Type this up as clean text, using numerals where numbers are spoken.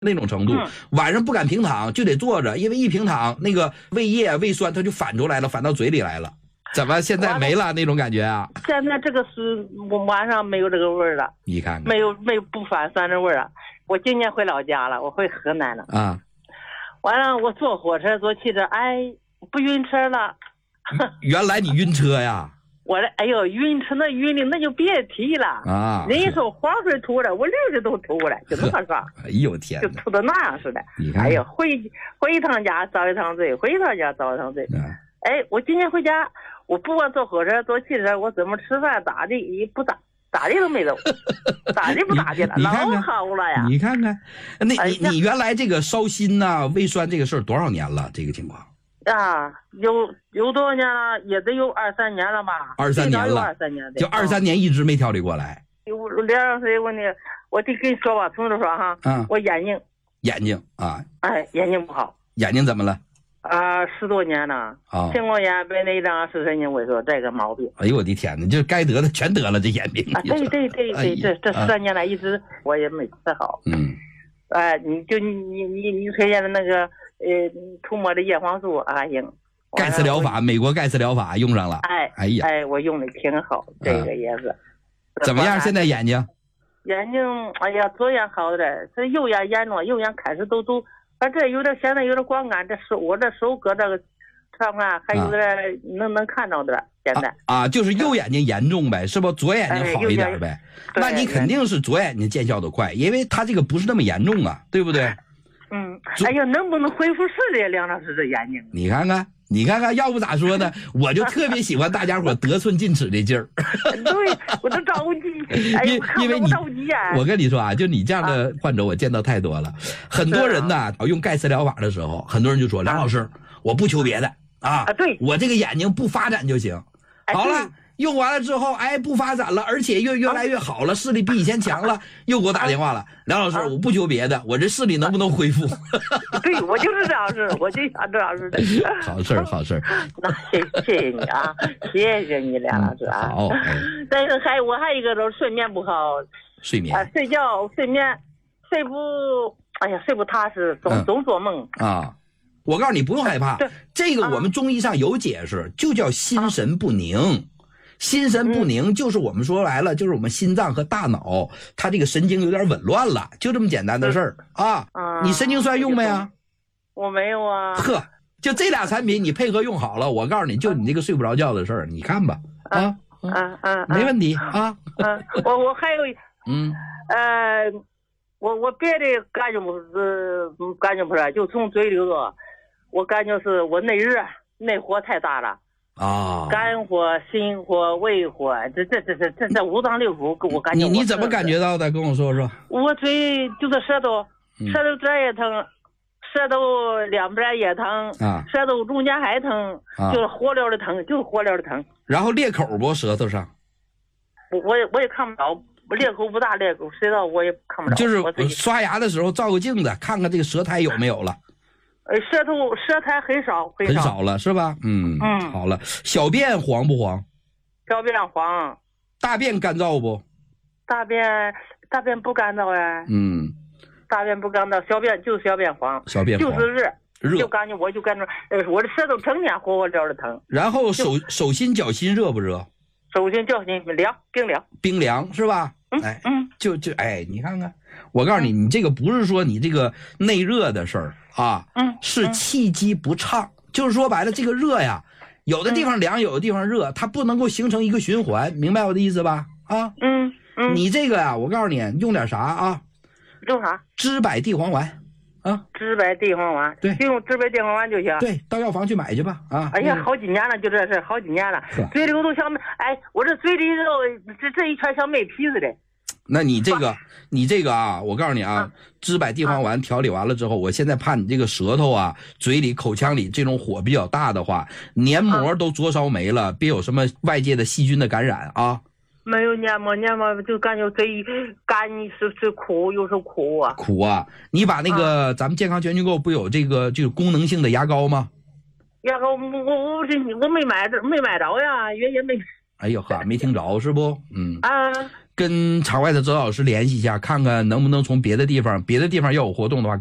那种程度，晚上不敢平躺，就得坐着，因为一平躺那个胃液胃酸它就反出来了，反到嘴里来了。怎么现在没了那种感觉啊？ 现在这个是我晚上没有这个味儿了， 你看看， 没有不反酸的味儿了。我今年回老家了，我回河南了啊。 完了，我坐火车坐汽车，哎，不晕车了。 原来你晕车呀？ 我这哎呦，晕车那晕的那就别提了啊！人家说黄水吐了，我流水都吐了，就那么说。 哎呦天， 就吐的那样似的。 你看， 哎呦，回一趟家遭一趟罪，回一趟家遭一趟罪。哎，我今天回家，我不管坐火车坐汽车，我怎么吃饭咋的咋的都没走，咋的不咋的了，老好了呀。 你看看，你原来这个烧心呐、胃酸这个事儿多少年了？这个情况？ 啊，有多少年了？也得有2、3年了吧 ？23年了 ，23年， 就23年一直没调理过来。 有2岁问题，我得跟你说吧，从头说哈。我眼睛啊。哎，眼睛不好。 眼睛怎么了 ？10多年了。青光眼、白内障、视神经萎缩这个毛病。 哎呦我的天哪，这该得的全得了，这眼病。 对，这13年来一直我也没治好。你推荐的那个涂抹的叶黄素啊行。 盖茨疗法，美国盖茨疗法用上了。哎呀， 我用的挺好，这个也是。 怎么样？现在眼睛？ 哎呀，左眼好的，这右眼严重，右眼开始都，反正现在有点光感，我这手搁这个上啊，还有点能看到的。现在就是右眼睛严重呗，是不？左眼睛好一点呗。那你肯定是左眼睛见效的快，因为他这个不是那么严重啊，对不对？ 哎呀，能不能恢复视力，梁老师这眼睛？ 你看看，要不咋说呢？我就特别喜欢大家伙得寸进尺的劲儿。 对，我都着急。哎， 因为我着急啊！ 我跟你说啊，就你这样的患者，我见到太多了。很多人呢，用盖茨疗法的时候，很多人就说：“梁老师，我不求别的对， 我这个眼睛不发展就行。”好了。用完了之后，不发展了，而且越来越好了，视力比以前强了，又给我打电话了，梁老师，我不求别的，我这视力能不能恢复？ 对，我就是这样式，我就想这样式的。 好事。 那谢谢你啊，谢谢你，梁老师啊。 好。 但是我还有一个就是睡眠不好，睡眠睡不踏实，总做梦啊。我告诉你，不用害怕，这个我们中医上有解释，就叫心神不宁。心神不宁就是我们说来了，就是我们心脏和大脑它这个神经有点紊乱了，就这么简单的事儿啊。你神经栓用没啊？ 我没有啊。 呵，就这俩产品你配合用好了，我告诉你，就你这个睡不着觉的事儿，你看吧。没问题啊。 我还有我别的感觉不出来，就从嘴里头，我感觉是我内火太大了肝火、心火、胃火，这五脏六腑，我感觉你怎么感觉到的？跟我说说。 我嘴就是舌头这也疼，舌头两边也疼舌头中间还疼就是火燎的疼， 然后裂口不？舌头上我也看不着，裂口不大，裂口谁知道我也看不着。 就是刷牙的时候照个镜子，看看这个舌苔有没有了。 舌苔很少了是吧？好了。小便黄不黄？ 小便黄。 大便干燥不？ 大便不干燥呀。大便不干燥，小便黄。 小便黄就是热，就感觉我的舌头整天火燎的疼。 然后手心脚心热不热？ 手心脚心冰凉是吧？你看看，我告诉你，你这个不是说你这个内热的事儿是气机不畅，就是说白了，这个热呀，有的地方凉，有的地方热，它不能够形成一个循环，明白我的意思吧？你这个呀，我告诉你，用点啥啊？ 用啥？ 知柏地黄丸知柏地黄丸， 对， 就用知柏地黄丸就行。 对，到药房去买去吧哎呀，好几年了，就这事，好几年了，嘴里都像我这嘴里这一圈像麦皮似的。 那你这个我告诉你知柏地黄丸调理完了之后，我现在怕你这个舌头嘴里口腔里这种火比较大的话，黏膜都灼烧没了，别有什么外界的细菌的感染没有黏膜就感觉嘴干是苦，有时候苦你把那个咱们健康全聚购不有这个就是功能性的牙膏吗？ 牙膏我没买着呀，也没。 哎呦呵，没听着是不？ 跟场外的指导老师联系一下，看看能不能从别的地方要有活动的话